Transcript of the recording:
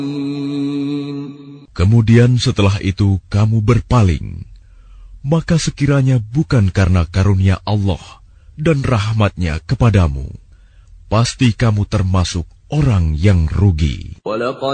Kemudian setelah itu kamu berpaling, maka sekiranya bukan karena karunia Allah dan rahmat-Nya kepadamu, pasti kamu termasuk orang yang rugi.